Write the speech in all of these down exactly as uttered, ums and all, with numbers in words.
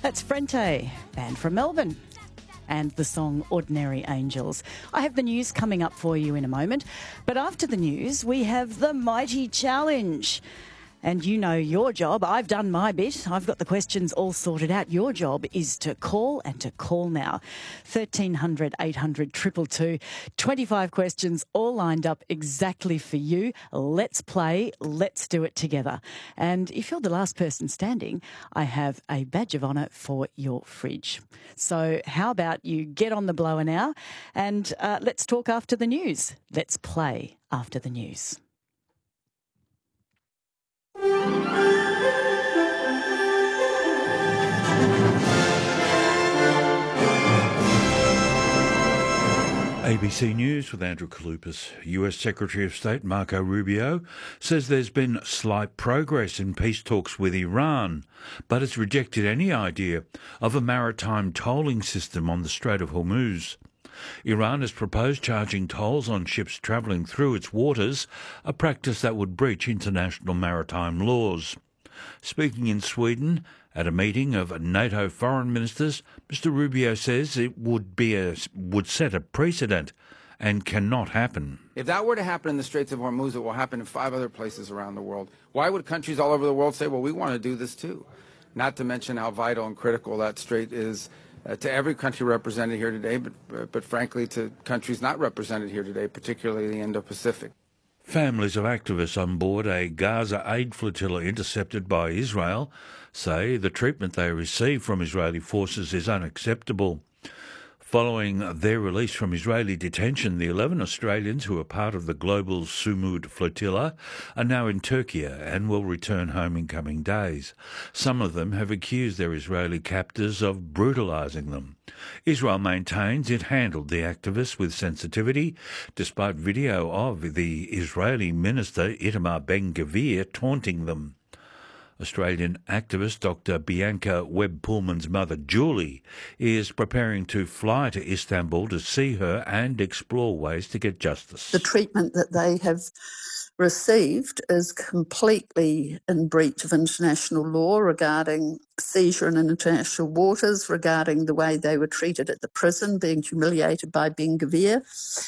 That's Frente, band from Melbourne, and the song Ordinary Angels. I have the news coming up for you in a moment, but after the news, we have the Mighty Challenge. And you know your job. I've done my bit. I've got the questions all sorted out. Your job is to call and to call now. thirteen hundred, eight hundred, two two two. twenty-five questions all lined up exactly for you. Let's play. Let's do it together. And if you're the last person standing, I have a badge of honour for your fridge. So how about you get on the blower now and uh, let's talk after the news. Let's play after the news. A B C News with Andrew Kalupas. U S Secretary of State Marco Rubio says there's been slight progress in peace talks with Iran, but has rejected any idea of a maritime tolling system on the Strait of Hormuz. Iran has proposed charging tolls on ships travelling through its waters, a practice that would breach international maritime laws. Speaking in Sweden at a meeting of NATO foreign ministers, Mister Rubio says it would be a, would set a precedent and cannot happen. If that were to happen in the Straits of Hormuz, it will happen in five other places around the world. Why would countries all over the world say, well, we want to do this too? Not to mention how vital and critical that strait is uh, to every country represented here today, but, uh, but frankly to countries not represented here today, particularly the Indo-Pacific. Families of activists on board a Gaza aid flotilla intercepted by Israel say the treatment they receive from Israeli forces is unacceptable. Following their release from Israeli detention, the eleven Australians who are part of the global Sumud flotilla are now in Turkey and will return home in coming days. Some of them have accused their Israeli captors of brutalising them. Israel maintains it handled the activists with sensitivity, despite video of the Israeli minister Itamar Ben-Gvir taunting them. Australian activist Doctor Bianca Webb-Pullman's mother, Julie, is preparing to fly to Istanbul to see her and explore ways to get justice. The treatment that they have received is completely in breach of international law regarding seizure in international waters, regarding the way they were treated at the prison, being humiliated by Ben-Gvir,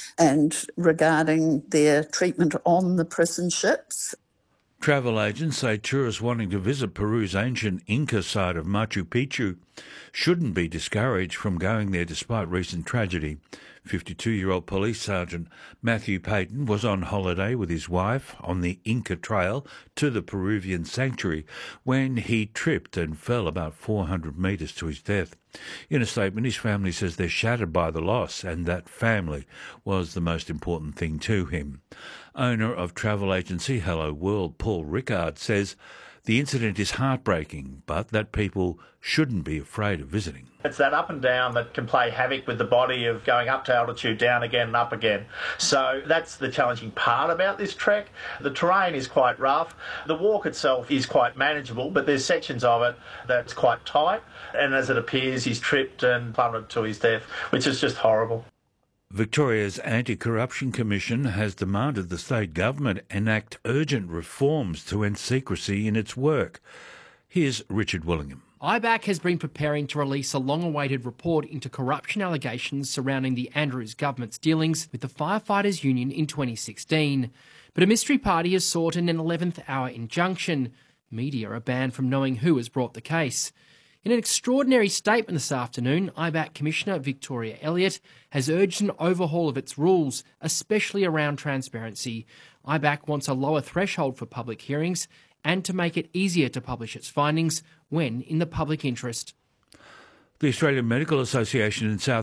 and regarding their treatment on the prison ships. Travel agents say tourists wanting to visit Peru's ancient Inca site of Machu Picchu shouldn't be discouraged from going there despite recent tragedy. fifty-two-year-old police sergeant Matthew Payton was on holiday with his wife on the Inca Trail to the Peruvian sanctuary when he tripped and fell about four hundred metres to his death. In a statement, his family says they're shattered by the loss and that family was the most important thing to him. Owner of travel agency Hello World, Paul Rickard, says the incident is heartbreaking, but that people shouldn't be afraid of visiting. It's that up and down that can play havoc with the body of going up to altitude, down again and up again. So that's the challenging part about this trek. The terrain is quite rough. The walk itself is quite manageable, but there's sections of it that's quite tight. And as it appears, he's tripped and plummeted to his death, which is just horrible. Victoria's Anti-Corruption Commission has demanded the state government enact urgent reforms to end secrecy in its work. Here's Richard Willingham. I B A C has been preparing to release a long-awaited report into corruption allegations surrounding the Andrews government's dealings with the Firefighters Union in twenty sixteen. But a mystery party has sought an eleventh hour injunction. Media are banned from knowing who has brought the case. In an extraordinary statement this afternoon, I B A C Commissioner Victoria Elliott has urged an overhaul of its rules, especially around transparency. I B A C wants a lower threshold for public hearings and to make it easier to publish its findings when in the public interest. The Australian Medical Association in South